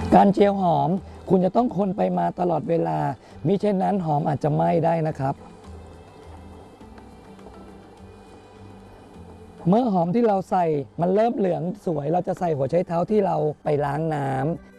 การเจียวหอมคุณจะต้องคนไปมาตลอดเวลามิเช่นนั้นหอมอาจจะไหม้ได้นะครับเมื่อหอมที่เราใส่มันเริ่มเหลืองสวยเราจะใส่หัวไชเท้าที่เราไปล้างน้ำ